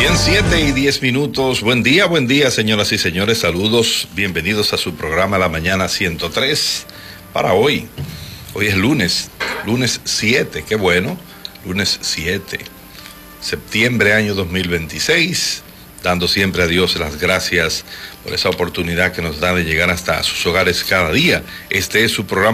Bien, 7:10. Buen día, señoras y señores. Saludos, bienvenidos a su programa La Mañana 103 para hoy. Hoy es lunes 7, qué bueno, lunes 7, septiembre año 2026, dando siempre a Dios las gracias por esa oportunidad que nos da de llegar hasta sus hogares cada día. Este es su programa